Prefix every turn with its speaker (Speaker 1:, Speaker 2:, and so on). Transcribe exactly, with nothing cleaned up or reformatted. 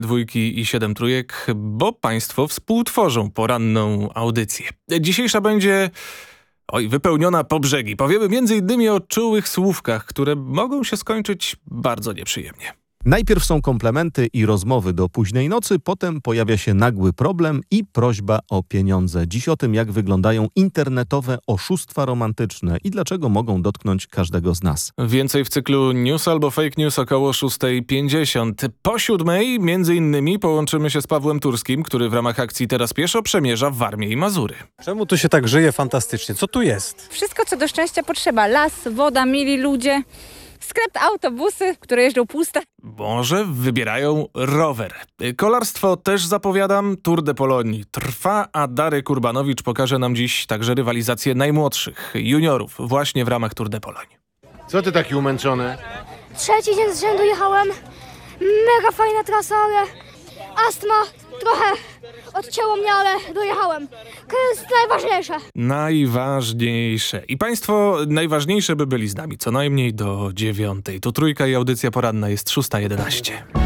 Speaker 1: dwójki i siedem trójek, bo państwo współtworzą poranną audycję. Dzisiejsza będzie oj, wypełniona po brzegi. Powiemy między innymi o czułych słówkach, które mogą się skończyć bardzo nieprzyjemnie.
Speaker 2: Najpierw są komplementy i rozmowy do późnej nocy, potem pojawia się nagły problem i prośba o pieniądze. Dziś o tym, jak wyglądają internetowe oszustwa romantyczne i dlaczego mogą dotknąć każdego z nas.
Speaker 1: Więcej w cyklu News albo Fake News około szósta pięćdziesiąt. Po siódmej między innymi połączymy się z Pawłem Turskim, który w ramach akcji Teraz Pieszo przemierza Warmię i Mazury.
Speaker 3: Czemu tu się tak żyje fantastycznie? Co tu jest?
Speaker 4: Wszystko, co do szczęścia potrzeba. Las, woda, mili ludzie. Sklep, autobusy, które jeżdżą puste.
Speaker 1: Może wybierają rower. Kolarstwo też zapowiadam. Tour de Pologne trwa, a Darek Urbanowicz pokaże nam dziś także rywalizację najmłodszych, juniorów, właśnie w ramach Tour de Pologne.
Speaker 5: Co ty taki umęczony?
Speaker 6: Trzeci dzień z rzędu jechałem. Mega fajna trasa, ale astma trochę odcięło mnie, ale dojechałem. To jest najważniejsze.
Speaker 1: Najważniejsze. I państwo najważniejsze by byli z nami co najmniej do dziewiątej. Tu Trójka i audycja poranna jest szósta jedenaście.